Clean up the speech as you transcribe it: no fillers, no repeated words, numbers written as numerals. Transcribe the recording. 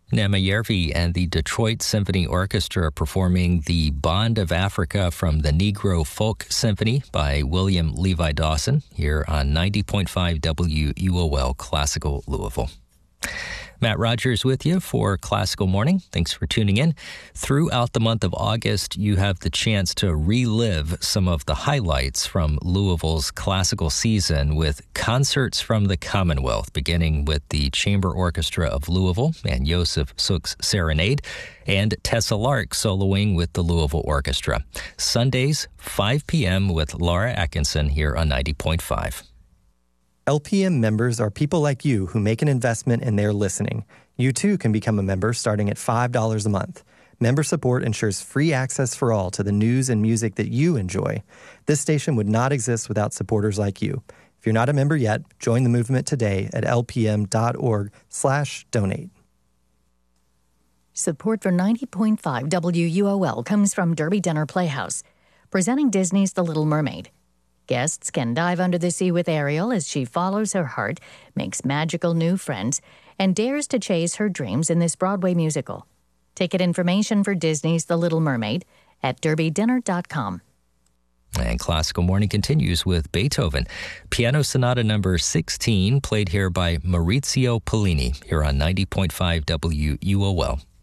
Nema Yervi and the Detroit Symphony Orchestra performing The Bond of Africa from the Negro Folk Symphony by William Levi Dawson here on 90.5 WUOL Classical Louisville. Matt Rogers with you for Classical Morning. Thanks for tuning in. Throughout the month of August, you have the chance to relive some of the highlights from Louisville's classical season with concerts from the Commonwealth, beginning with the Chamber Orchestra of Louisville and Joseph Suk's Serenade, and Tessa Lark soloing with the Louisville Orchestra. Sundays, 5 p.m. with Laura Atkinson here on 90.5. LPM members are people like you who make an investment in their listening. You too can become a member starting at $5 a month. Member support ensures free access for all to the news and music that you enjoy. This station would not exist without supporters like you. If you're not a member yet, join the movement today at lpm.org/donate. Support for 90.5 WUOL comes from Derby Dinner Playhouse, presenting Disney's The Little Mermaid. Guests can dive under the sea with Ariel as she follows her heart, makes magical new friends, and dares to chase her dreams in this Broadway musical. Ticket information for Disney's The Little Mermaid at derbydinner.com. And Classical Morning continues with Beethoven. Piano Sonata number 16, played here by Maurizio Pollini, here on 90.5 WUOL.